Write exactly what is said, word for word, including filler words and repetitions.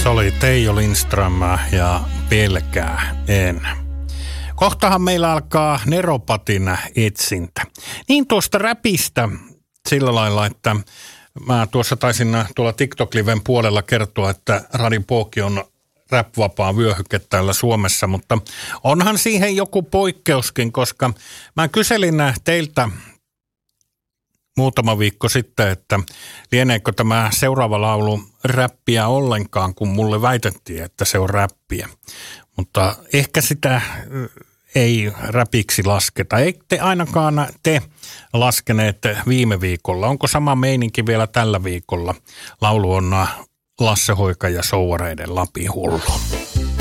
Se oli Teijo Lindström ja Pelkää en. Kohtahan meillä alkaa Neropatin etsintä. Niin tuosta räpistä sillä lailla, että mä tuossa taisin tuolla TikTok-liven puolella kertoa, että Radio Pooki on rap-vapaa vyöhyke täällä Suomessa, mutta onhan siihen joku poikkeuskin, koska mä kyselin teiltä muutama viikko sitten, että lieneekö tämä seuraava laulu räppiä ollenkaan, kun mulle väitettiin, että se on räppiä. Mutta ehkä sitä ei räpiksi lasketa. Ei te ainakaan te laskeneet viime viikolla. Onko sama meininki vielä tällä viikolla? Laulu on Lasse Hoika ja Souvareiden Lapin hullu.